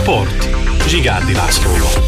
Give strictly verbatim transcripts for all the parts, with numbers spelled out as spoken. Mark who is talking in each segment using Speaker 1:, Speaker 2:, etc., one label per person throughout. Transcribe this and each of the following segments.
Speaker 1: Sport. Zsigárdi Lászlóval.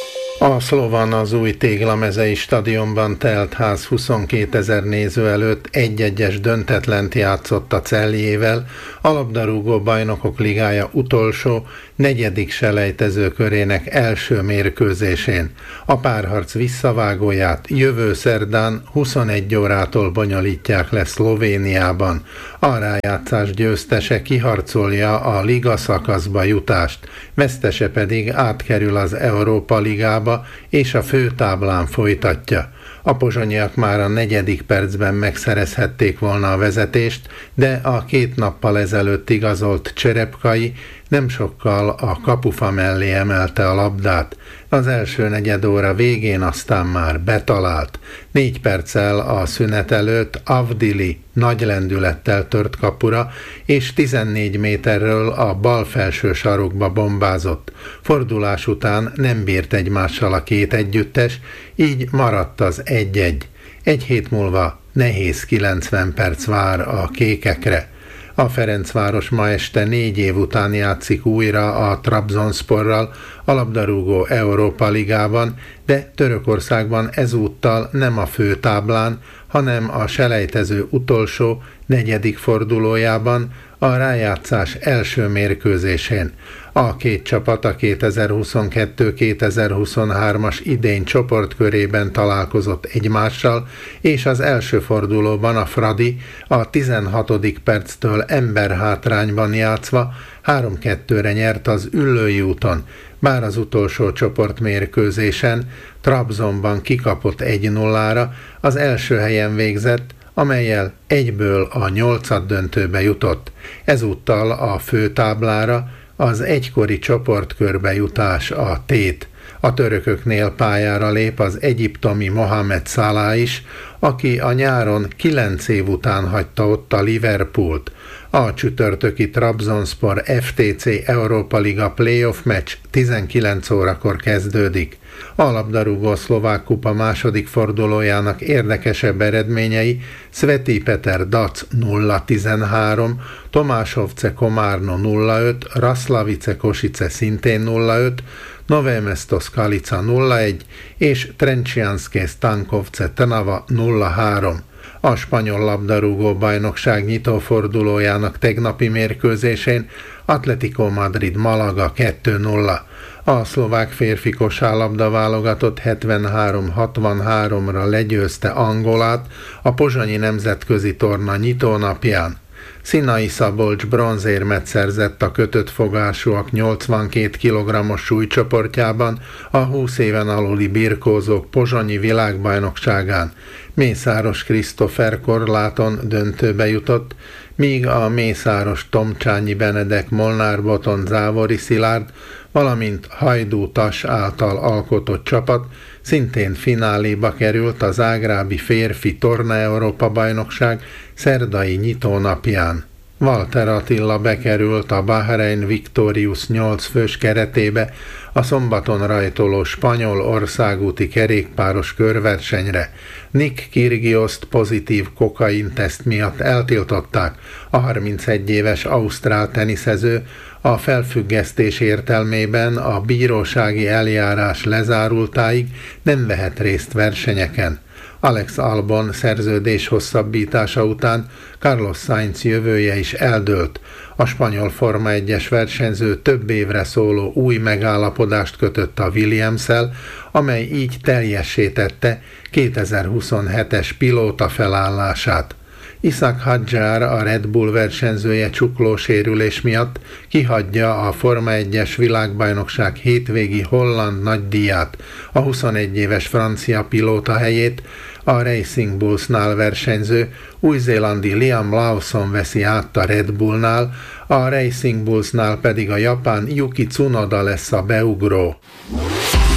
Speaker 2: A Szlovan az új Téglamezei stadionban telt ház huszonkétezer néző előtt egy-egyes döntetlent játszott a Celjével, a labdarúgó bajnokok ligája utolsó, negyedik selejtező körének első mérkőzésén. A párharc visszavágóját jövő szerdán huszonegy órától bonyolítják le Szlovéniában. A rájátszás győztese kiharcolja a liga szakaszba jutást, vesztese pedig átkerül az Európa ligába, és a főtáblán folytatja. A pozsonyiak már a negyedik percben megszerezhették volna a vezetést, de a két nappal ezelőtt igazolt Cserepkai nem sokkal a kapufa mellé emelte a labdát. Az első negyed óra végén aztán már betalált. Négy perccel a szünet előtt Avdili nagy lendülettel tört kapura, és tizennégy méterről a bal felső sarokba bombázott. Fordulás után nem bírt egymással a két együttes, így maradt az egy-egy. Egy hét múlva nehéz kilencven perc vár a kékekre. A Ferencváros ma este négy év után játszik újra a Trabzonsporral a labdarúgó Európa ligában, de Törökországban ezúttal nem a főtáblán, hanem a selejtező utolsó, negyedik fordulójában, a rájátszás első mérkőzésén. A két csapat a kétezer-huszonkettő kétezer-huszonhármas idény csoportkörében találkozott egymással, és az első fordulóban a Fradi a tizenhatodik perctől emberhátrányban játszva három kettőre nyert az Üllői úton, bár az utolsó csoportmérkőzésen Trabzonban kikapott egy nullára, az első helyen végzett, amellyel egyből a nyolcaddöntőbe jutott. Ezúttal a főtáblára az egykori csoportkörbe jutás a tét. A törököknél pályára lép az egyiptomi Mohamed Salah is, aki a nyáron kilenc év után hagyta ott a Liverpoolt. A csütörtöki Trabzonspor ef té cé Európa Liga playoff meccs tizenkilenc órakor kezdődik. A labdarúgó szlovák kupa második fordulójának érdekesebb eredményei Sveti Peter Dac nulla tizenhárom, Tomášovce Komárno nulla öt, Raslavice Košice szintén nulla öt, Nové Mesto Skalica nulla egy és Trencianske Stankovce Trnava nulla három. A spanyol labdarúgó bajnokság nyitófordulójának tegnapi mérkőzésén Atletico Madrid Malaga kettő nulla. A szlovák férfi kosárlabda válogatott hetvenhárom hatvanháromra legyőzte Angolát a pozsonyi nemzetközi torna nyitónapján. Szinai Szabolcs bronzérmet szerzett a kötött fogásúak nyolcvankét kilogrammos súlycsoportjában a húsz éven aluli birkózók pozsonyi világbajnokságán. Mészáros Krisztofer korláton döntőbe jutott, míg a Mészáros Tomcsányi Benedek Molnár Boton Závori Szilárd, valamint Hajdú Tas által alkotott csapat szintén fináléba került a zágrábi férfi torna Európa bajnokság szerdai nyitónapján. Walter Attila bekerült a Bahrein Victorious nyolc fős keretébe a szombaton rajtoló spanyol országúti kerékpáros körversenyre. Nick Kyrgioszt pozitív kokainteszt miatt eltiltották. A harmincegy éves ausztrál teniszező a felfüggesztés értelmében a bírósági eljárás lezárultáig nem vehet részt versenyeken. Alex Albon szerződés hosszabbítása után Carlos Sainz jövője is eldőlt. A spanyol Forma egyes versenyző több évre szóló új megállapodást kötött a Williams-szel, amely így teljessé tette kétezer-huszonhetes pilóta felállását. Ishaq Hadjar, a Red Bull versenyzője csuklósérülés miatt kihagyja a Forma egyes világbajnokság hétvégi holland nagydíját. A huszonegy éves francia pilóta helyét a Racing Bullsnál versenyző új-zélandi Liam Lawson veszi át a Red Bullnál, a Racing Bullsnál pedig a japán Yuki Tsunoda lesz a beugró.